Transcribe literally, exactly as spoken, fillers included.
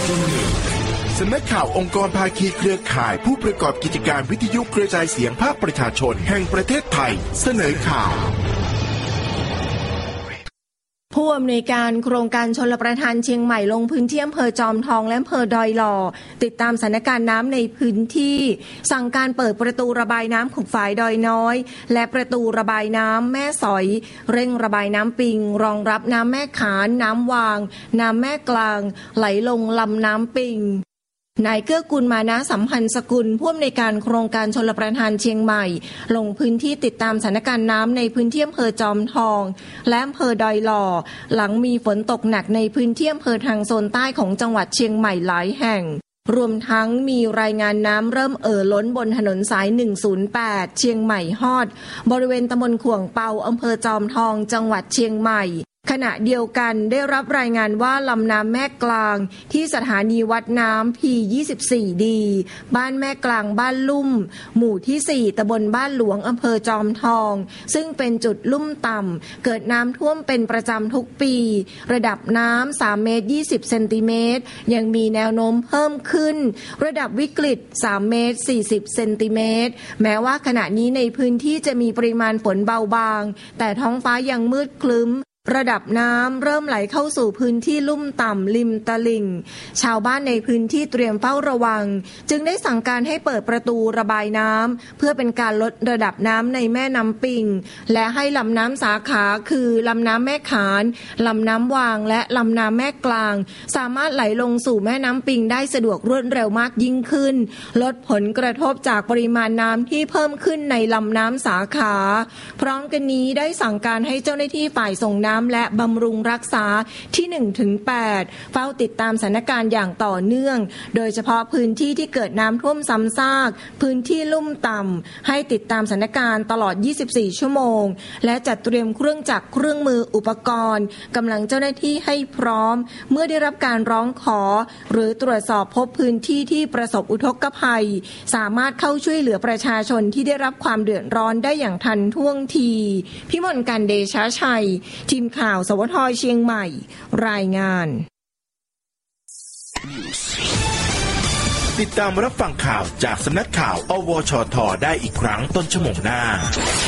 สำนักข่าวองค์กรภาคีเครือข่ายผู้ประกอบกิจการวิทยุกระจายเสียงภาคประชาชนแห่งประเทศไทยเสนอข่าวผู้อำนวยการโครงการชลประทานเชียงใหม่ลงพื้นที่อำเภอจอมทองและอำเภอดอยหล่อติดตามสถานการณ์น้ำในพื้นที่สั่งการเปิดประตูระบายน้ำของฝ่ายดอยน้อยและประตูระบายน้ำแม่สอยเร่งระบายน้ำปิงรองรับน้ำแม่ขานน้ำวางน้ำแม่กลางไหลลงลำน้ำปิงนายเกื้อกูลมานะสัมพันธ์สกุลผู้อำนวยการโครงการชลประทานเชียงใหม่ลงพื้นที่ติดตามสถานการณ์น้ำในพื้นที่อำเภอจอมทองและอำเภอดอยหล่อหลังมีฝนตกหนักในพื้นที่อำเภอทางโซนใต้ของจังหวัดเชียงใหม่หลายแห่งรวมทั้งมีรายงานน้ำเริ่มเอ่อล้นบนถนนสายหนึ่งศูนย์แปดเชียงใหม่ฮอดบริเวณตำบลขวงเปาอำเภอจอมทองจังหวัดเชียงใหม่ขณะเดียวกันได้รับรายงานว่าลำน้ำแม่กลางที่สถานีวัดน้ำ พี ยี่สิบสี่ ดี บ้านแม่กลางบ้านลุ่มหมู่ที่ สี่ ตำบลบ้านหลวงอำเภอจอมทองซึ่งเป็นจุดลุ่มต่ำเกิดน้ำท่วมเป็นประจำทุกปีระดับน้ำ สาม เมตร ยี่สิบ เซนติเมตรยังมีแนวโน้มเพิ่มขึ้นระดับวิกฤต สาม เมตร สี่สิบ เซนติเมตรแม้ว่าขณะนี้ในพื้นที่จะมีปริมาณฝนเบาบางแต่ท้องฟ้ายังมืดครึ้มระดับน้ำเริ่มไหลเข้าสู่พื้นที่ลุ่มต่ำริมตลิ่งชาวบ้านในพื้นที่เตรียมเฝ้าระวังจึงได้สั่งการให้เปิดประตูระบายน้ำเพื่อเป็นการลดระดับน้ำในแม่น้ำปิงและให้ลำน้ำสาขาคือลำน้ำแม่ขานลำน้ำวางและลำน้ำแม่กลางสามารถไหลลงสู่แม่น้ำปิงได้สะดวกรวดเร็วมากยิ่งขึ้นลดผลกระทบจากปริมาณน้ำที่เพิ่มขึ้นในลำน้ำสาขาพร้อมกันนี้ได้สั่งการให้เจ้าหน้าที่ฝ่ายส่งน้ำและบำรุงรักษาที่ หนึ่งถึงแปด เฝ้าติดตามสถานการณ์อย่างต่อเนื่องโดยเฉพาะพื้นที่ที่เกิดน้ำท่วมซ้ำซากพื้นที่ลุ่มต่ำให้ติดตามสถานการณ์ตลอด ยี่สิบสี่ ชั่วโมงและจัดเตรียมเครื่องจักรเครื่องมืออุปกรณ์กำลังเจ้าหน้าที่ให้พร้อมเมื่อได้รับการร้องขอหรือตรวจสอบพบพื้นที่ที่ประสบอุทกภัยสามารถเข้าช่วยเหลือประชาชนที่ได้รับความเดือดร้อนได้อย่างทันท่วงทีพิมลการเดชะชัยทีมข่าวสวทเชียงใหม่รายงานติดตามรับฟังข่าวจากสำนักข่าวอวชทได้อีกครั้งต้นชั่วโมงหน้า